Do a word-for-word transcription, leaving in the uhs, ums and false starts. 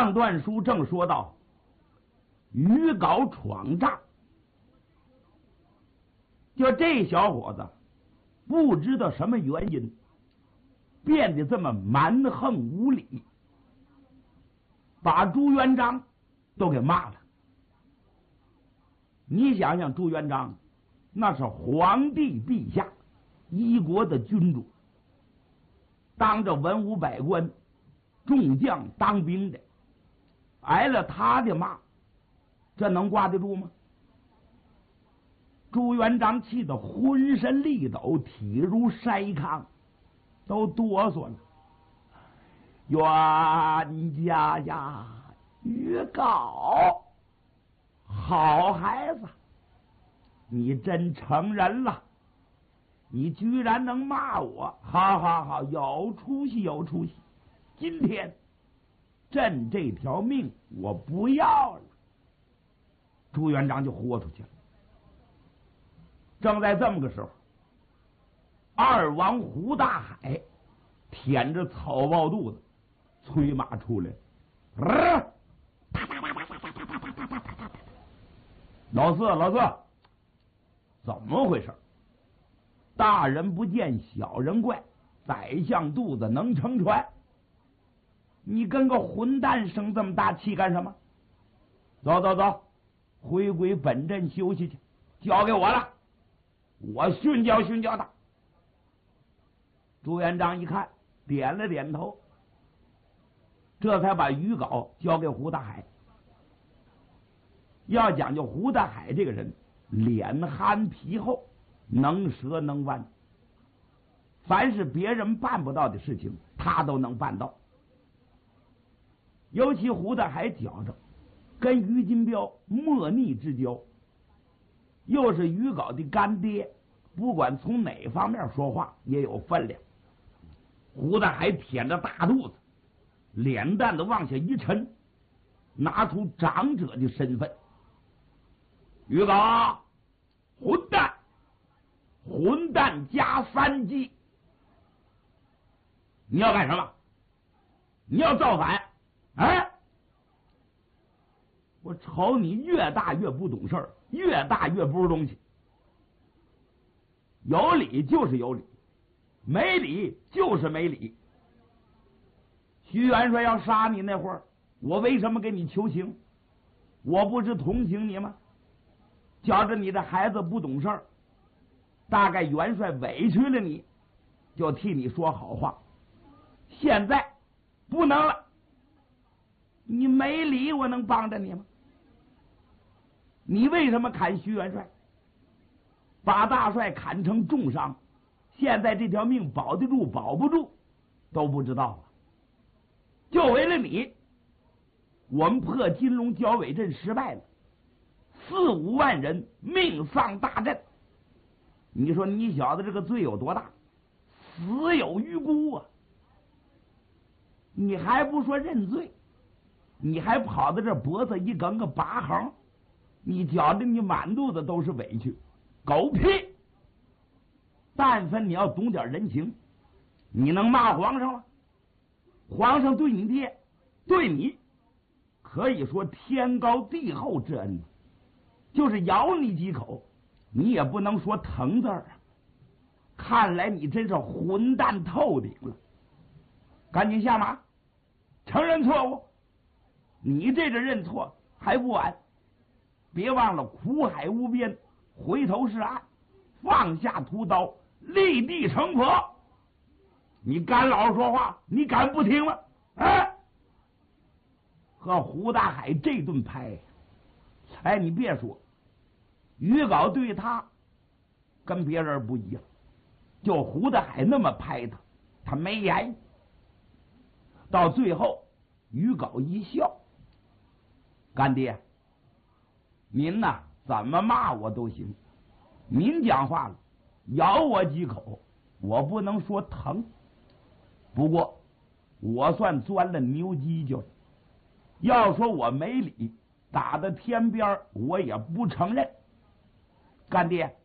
上段书正说到于皋闯诈，就这小伙子不知道什么原因变得这么蛮横无理，把朱元璋都给骂了。你想想，朱元璋那是皇帝陛下，一国的君主，当着文武百官众将当兵的，挨了他的骂，这能挂得住吗？朱元璋气得浑身力抖，体如筛糠，都哆嗦了。冤家呀，于皋，好孩子，你真成人了，你居然能骂我，好好好，有出息有出息。今天朕这条命我不要了。朱元璋就豁出去了。正在这么个时候，二王胡大海舔着草包肚子催马出来了。老四老四，怎么回事？大人不见小人怪，宰相肚子能撑船。你跟个混蛋生这么大气干什么？走走走，回归本镇休息去，交给我了，我训教训教他。朱元璋一看，点了点头，这才把于皋交给胡大海。要讲究胡大海这个人，脸憨皮厚，能舌能弯，凡是别人办不到的事情，他都能办到。尤其胡大海觉着跟于金彪莫逆之交，又是于皋的干爹，不管从哪方面说话也有分量。胡大海舔着大肚子，脸蛋子往下一沉，拿出长者的身份。于皋，混蛋，混蛋加三级，你要干什么？你要造反？哎，我瞅你越大越不懂事儿，越大越不是东西。有理就是有理，没理就是没理。徐元帅要杀你那会儿，我为什么给你求情？我不是同情你吗？觉着你这孩子不懂事儿，大概元帅委屈了你，就替你说好话。现在不能了，你没理，我能帮着你吗？你为什么砍徐元帅？把大帅砍成重伤，现在这条命保得住保不住都不知道了。就为了你，我们破金龙剿伪阵失败了，四五万人命丧大阵。你说你小子这个罪有多大？死有余辜啊！你还不说认罪，你还跑到这脖子一梗个拔横，你觉得你满肚子都是委屈，狗屁！但凡你要懂点人情，你能骂皇上吗？皇上对你爹，对你可以说天高地厚之恩，就是咬你几口，你也不能说疼字儿。看来你真是混蛋透顶了，赶紧下马，承认错误。你这个认错还不晚，别忘了苦海无边，回头是岸，放下屠刀，立地成佛。你敢老实说话，你敢不听吗？哎，和胡大海这顿拍，哎，你别说，于皋对他跟别人不一样，就胡大海那么拍他，他没言。到最后，于皋一笑：“干爹，您呐怎么骂我都行，您讲话了，咬我几口，我不能说疼。不过我算钻了牛犄角，要说我没理，打到天边我也不承认。干爹，